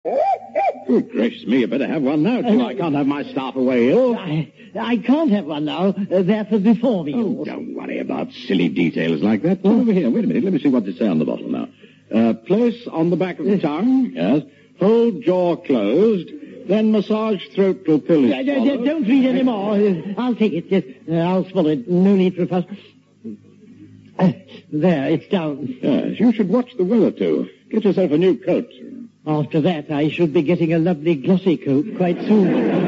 Good gracious me, you better have one now, too. I can't have my staff away ill. I can't have one now. They're for before meals. Oh, don't worry about silly details like that. Come over here. Wait a minute. Let me see what they say on the bottle now. Place on the back of the tongue. Yes. Hold jaw closed. Then massage throat till pill is swallowed. Don't read any more. I'll take it. Yes, I'll swallow it. No need for a fuss. There, it's down. Yes, you should watch the weather, too. Get yourself a new coat. After that, I should be getting a lovely glossy coat quite soon.